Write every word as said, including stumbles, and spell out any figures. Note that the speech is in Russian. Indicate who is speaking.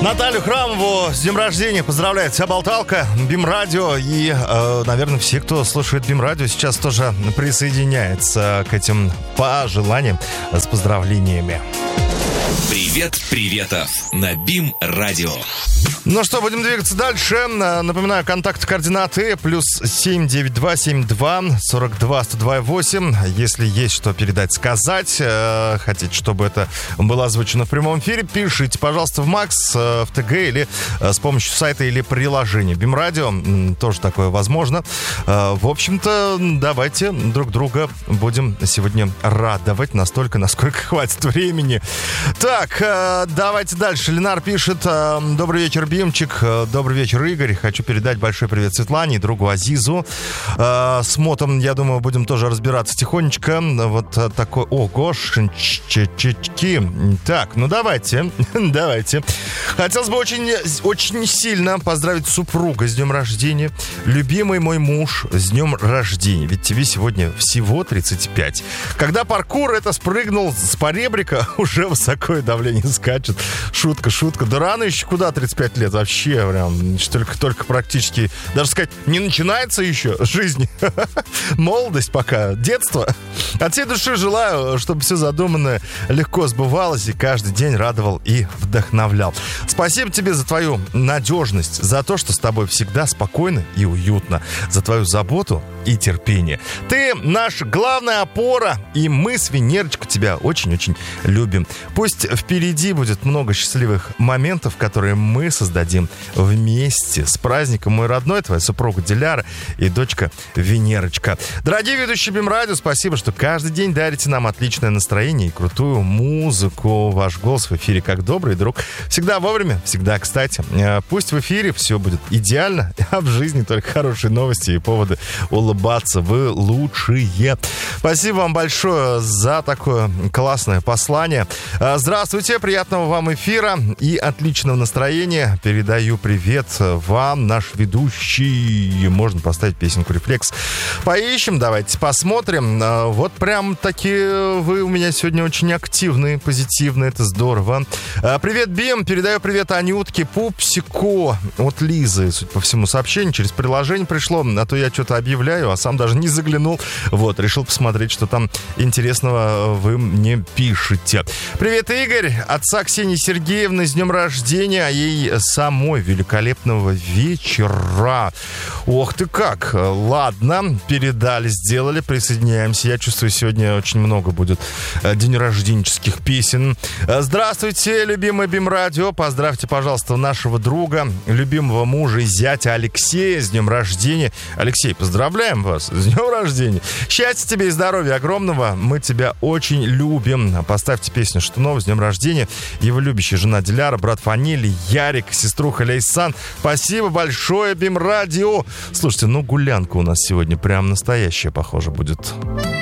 Speaker 1: Наталью Храмову с днем рождения поздравляет вся Болталка, Бим-радио. И, э, наверное, все, кто слушает Бим-радио, сейчас тоже присоединяется к этим пожеланиям с поздравлениями.
Speaker 2: Привет, приветов на Бим-радио.
Speaker 1: Ну что, будем двигаться дальше. Напоминаю, контакты, координаты плюс семь девять два семь два сорок два сто два восемь. Если есть что передать, сказать, э, хотите, чтобы это было озвучено в прямом эфире, пишите, пожалуйста, в Макс, э, в ТГ или э, с помощью сайта или приложения Бим-радио. Тоже такое возможно. Э, в общем-то, давайте друг друга будем сегодня радовать настолько, насколько хватит времени. Так, э, давайте дальше. Ленар пишет: э, добрый вечер, Бимчик. Добрый вечер, Игорь. Хочу передать большой привет Светлане и другу Азизу. Э, с мотом, я думаю, будем тоже разбираться тихонечко. Вот такой... Ого, шинчички. Так, ну давайте. Давайте. Хотелось бы очень, очень сильно поздравить супруга с днем рождения. Любимый мой муж с днем рождения. Ведь тебе сегодня всего тридцать пять. Когда паркур это спрыгнул с поребрика, уже высоко и давление скачет. Шутка, шутка. Да рано еще куда тридцать пять лет вообще, прям, только, только практически, даже сказать, не начинается еще жизнь. Молодость пока, детство. От всей души желаю, чтобы все задуманное легко сбывалось и каждый день радовал и вдохновлял. Спасибо тебе за твою надежность, за то, что с тобой всегда спокойно и уютно, за твою заботу и терпение. Ты наша главная опора, и мы с Венерочкой тебя очень-очень любим. Пусть впереди будет много счастливых моментов, которые мы создадим вместе. С праздником, мой родной, твоя супруга Диляра и дочка Венерочка. Дорогие ведущие Бим-радио, спасибо, что каждый день дарите нам отличное настроение и крутую музыку. Ваш голос в эфире как добрый друг. Всегда вовремя, всегда кстати. Пусть в эфире все будет идеально, а в жизни только хорошие новости и поводы улыбаться. Вы лучшие. Спасибо вам большое за такое классное послание. Здравствуйте, приятного вам эфира и отличного настроения. Передаю привет вам, наш ведущий. Можно поставить песенку «Рефлекс». Поищем, давайте посмотрим. Вот прям такие вы у меня сегодня очень активные, позитивные. Это здорово. Привет, Бим. Передаю привет Анютке, Пупсико от Лизы. Судя по всему, сообщение через приложение пришло. А то я что-то объявляю, а сам даже не заглянул. Вот, решил посмотреть, что там интересного вы мне пишете. Привет, Игорь. Отца Ксении Сергеевны с днем рождения, а ей самой великолепного вечера. Ох ты как. Ладно, передали, сделали, присоединяемся. Я чувствую, сегодня очень много будет день рожденческих песен. Здравствуйте, любимый Бим-радио. Поздравьте, пожалуйста, нашего друга, любимого мужа и зятя Алексея с днем рождения. Алексей, поздравляем вас с днем рождения. Счастья тебе и здоровья огромного. Мы тебя очень любим. Поставьте песню «Что нового» с днем рождения. Его любящая жена Диляра, брат Фанили, Ярик, сеструха Лейсан. Спасибо большое, Бим-радио. Слушайте, ну гулянка у нас сегодня прям настоящая, похоже, будет.